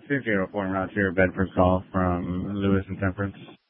2-0 reporting route here, Bedford call from Lewis and Temperance.